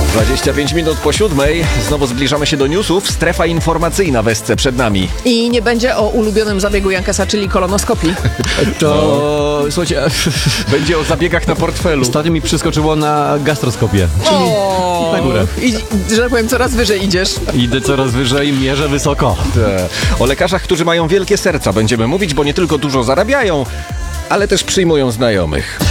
25 minut po 7. Znowu zbliżamy się do newsów. Strefa informacyjna w SC przed nami. I nie będzie o ulubionym zabiegu Jankesa, czyli kolonoskopii. To, słuchajcie, Będzie o zabiegach na portfelu. ostatnio mi przeskoczyło na gastroskopię, czyli na górę. I, że tak powiem, coraz wyżej idziesz. Idę coraz wyżej, mierzę wysoko. O lekarzach, którzy mają wielkie serca będziemy mówić, bo nie tylko dużo zarabiają, ale też przyjmują znajomych.